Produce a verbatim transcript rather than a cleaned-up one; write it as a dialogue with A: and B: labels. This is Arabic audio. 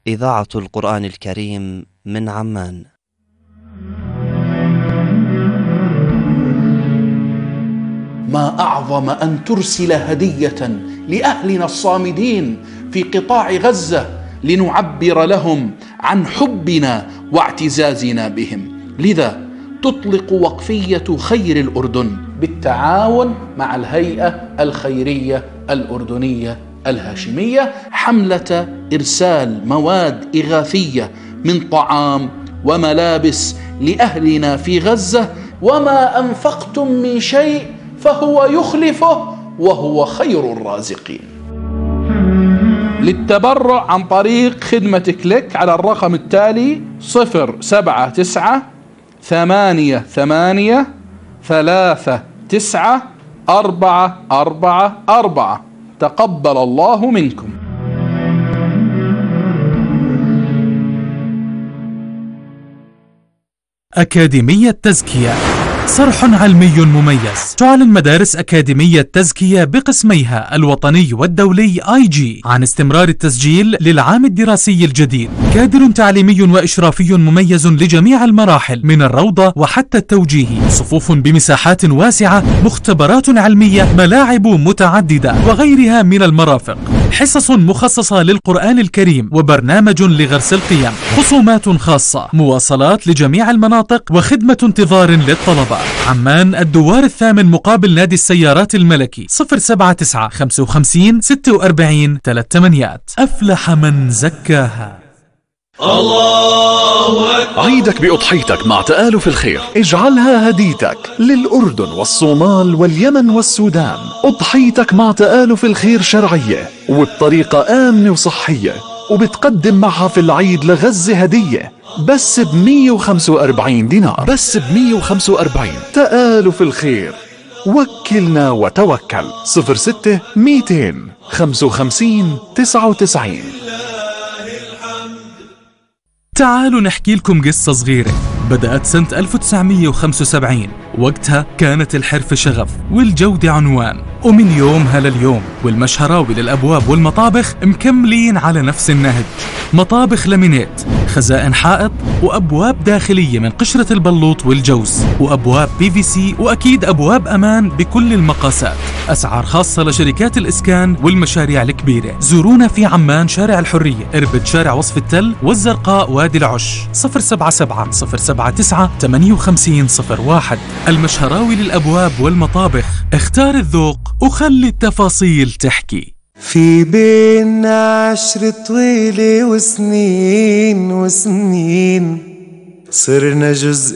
A: إذاعة القرآن الكريم من عمان.
B: ما أعظم أن ترسل هدية لأهلنا الصامدين في قطاع غزة لنعبر لهم عن حبنا واعتزازنا بهم. لذا تطلق وقفية خير الأردن بالتعاون مع الهيئة الخيرية الأردنية الهاشمية حملة إرسال مواد إغاثية من طعام وملابس لأهلنا في غزة. وما أنفقتم من شيء فهو يخلفه وهو خير الرازقين. للتبرع عن طريق خدمة كليك على الرقم التالي صفر سبعة تسعة ثمانية ثمانية ثلاثة تسعة أربعة أربعة أربعة. تقبل الله منكم.
C: أكاديمية تزكية، صرح علمي مميز. تعلن مدارس أكاديمية تزكية بقسميها الوطني والدولي آي جي عن استمرار التسجيل للعام الدراسي الجديد. كادر تعليمي وإشرافي مميز لجميع المراحل من الروضة وحتى التوجيهي، صفوف بمساحات واسعة، مختبرات علمية، ملاعب متعددة وغيرها من المرافق، حصص مخصصة للقرآن الكريم وبرنامج لغرس القيم، خصومات خاصة، مواصلات لجميع المناطق وخدمة انتظار للطلبة. عمان الدوار الثامن مقابل نادي السيارات الملكي صفر سبعة تسعة خمسة وخمسين ستة وأربعين ثلاثمانية. أفلح من زكاها.
D: الله أكبر. عيدك بأضحيتك مع تآلف الخير، اجعلها هديتك للأردن والصومال واليمن والسودان. أضحيتك مع تآلف الخير شرعية وبطريقة آمنة وصحية، وبتقدم معها في العيد لغزة هدية بس ب مية وخمسة وأربعين دينار، بس ب مية وخمسة وأربعين. تآلف الخير، وكلنا وتوكل. صفر ستة مئتين خمسة وخمسين تسعة وتسعين.
C: تعالوا نحكي لكم قصة صغيرة. بدأت سنة ألف وتسعمية وخمسة وسبعين، وقتها كانت الحرفة شغف والجودة عنوان، ومن يومها لليوم والمشهراوي للأبواب والمطابخ مكملين على نفس النهج. مطابخ لامينيت، خزائن حائط، وأبواب داخلية من قشرة البلوط والجوز، وأبواب بي في سي، وأكيد أبواب أمان بكل المقاسات. أسعار خاصة لشركات الإسكان والمشاريع الكبيرة. زورونا في عمان شارع الحرية، إربد شارع وصف التل، والزرقاء وادي العش. صفر سبعة سبعة صفر سبعة تسعة ثمانية وخمسين صفر واحد. المشهراوي للأبواب والمطابخ. اختار الذوق وخلي التفاصيل تحكي.
E: في بينا عشر طويلة وسنين وسنين، صرنا جزء